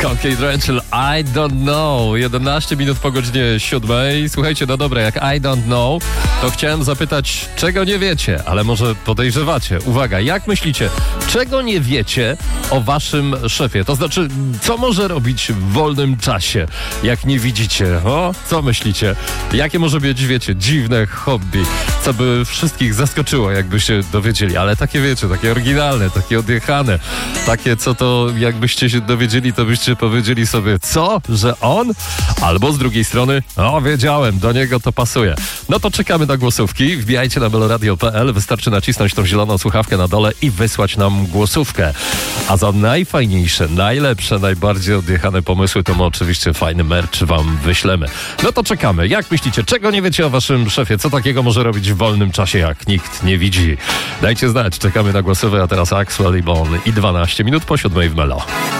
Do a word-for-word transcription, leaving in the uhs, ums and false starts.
Cocktail Rachel, I don't know. jedenaście minut po godzinie siódmej. Słuchajcie, no dobra, jak I don't know, to chciałem zapytać, czego nie wiecie, ale może podejrzewacie. Uwaga, jak myślicie, czego nie wiecie o waszym szefie? To znaczy, co może robić w wolnym czasie, jak nie widzicie? O, co myślicie? Jakie może być, wiecie, dziwne hobby, co by wszystkich zaskoczyło, jakby się dowiedzieli, ale takie, wiecie, takie oryginalne, takie odjechane, takie, co to jakbyście się dowiedzieli, to byście powiedzieli sobie, co? Że on? Albo z drugiej strony, o, wiedziałem, do niego to pasuje. No to czekamy na głosówki. Wbijajcie na meloradio kropka p l. Wystarczy nacisnąć tą zieloną słuchawkę na dole i wysłać nam głosówkę. A za najfajniejsze, najlepsze, najbardziej odjechane pomysły, to my oczywiście fajny merch wam wyślemy. No to czekamy. Jak myślicie, czego nie wiecie o waszym szefie? Co takiego może robić w wolnym czasie, jak nikt nie widzi? Dajcie znać. Czekamy na głosówkę, a teraz Axwell i Bon i dwanaście minut po siódmej w Melo.